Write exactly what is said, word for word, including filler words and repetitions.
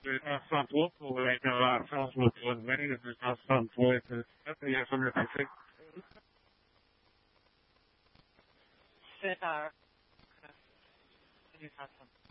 uh, soft local right now, uh, soft local in Maine, and there's not some places. That's the answer I think. Sitar. Can you have some?